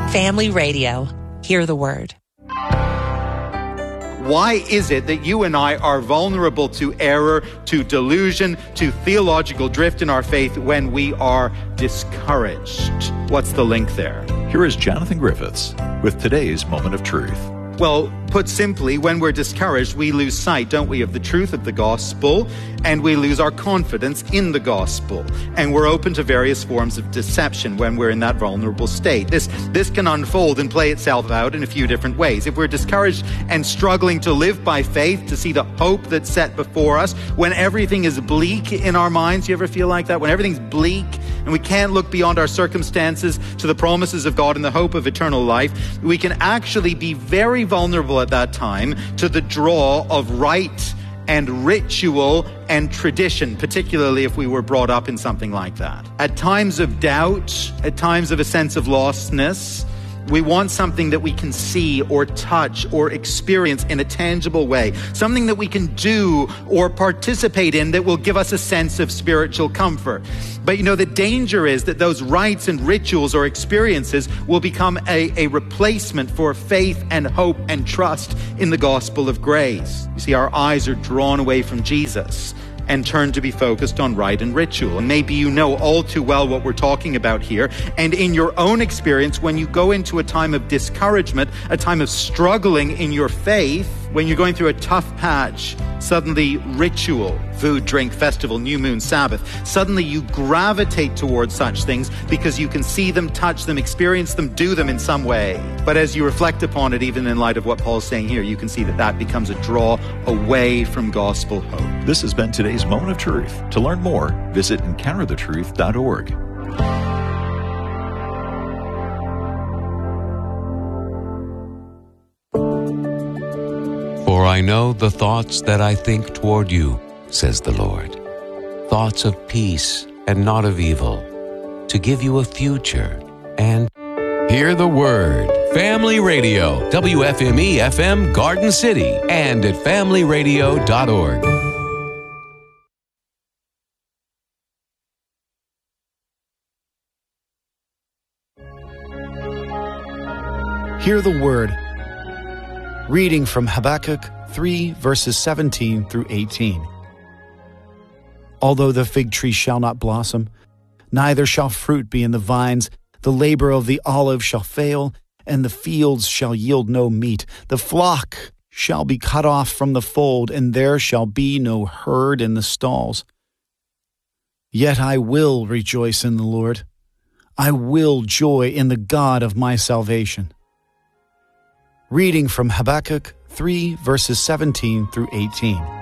Family Radio. Hear the word. Why is it that you and I are vulnerable to error, to delusion, to theological drift in our faith when we are discouraged? What's the link there? Here is Jonathan Griffiths with today's Moment of Truth. Well, put simply, when we're discouraged, we lose sight, don't we, of the truth of the gospel, and we lose our confidence in the gospel. And we're open to various forms of deception when we're in that vulnerable state. This can unfold and play itself out in a few different ways. If we're discouraged and struggling to live by faith, to see the hope that's set before us, when everything is bleak in our minds, you ever feel like that? When everything's bleak and we can't look beyond our circumstances to the promises of God and the hope of eternal life, we can actually be very vulnerable at that time to the draw of rite and ritual and tradition, particularly if we were brought up in something like that. At times of doubt, at times of a sense of lostness, we want something that we can see or touch or experience in a tangible way, something that we can do or participate in that will give us a sense of spiritual comfort. But the danger is that those rites and rituals or experiences will become a replacement for faith and hope and trust in the gospel of grace. You see, our eyes are drawn away from Jesus and turn to be focused on rite and ritual. And maybe you know all too well what we're talking about here. And in your own experience, when you go into a time of discouragement, a time of struggling in your faith, when you're going through a tough patch, suddenly ritual, food, drink, festival, new moon, Sabbath, suddenly you gravitate towards such things because you can see them, touch them, experience them, do them in some way. But as you reflect upon it, even in light of what Paul's saying here, you can see that becomes a draw away from gospel hope. This has been today's Moment of Truth. To learn more, visit encounterthetruth.org. For I know the thoughts that I think toward you, says the Lord, thoughts of peace and not of evil, to give you a future and hear the word. Family Radio, WFME-FM Garden City, and at familyradio.org. Hear the word. Reading from Habakkuk 3, verses 17 through 18. Although the fig tree shall not blossom, neither shall fruit be in the vines, the labor of the olive shall fail, and the fields shall yield no meat. The flock shall be cut off from the fold, and there shall be no herd in the stalls. Yet I will rejoice in the Lord. I will joy in the God of my salvation. Reading from Habakkuk 3, verses 17 through 18.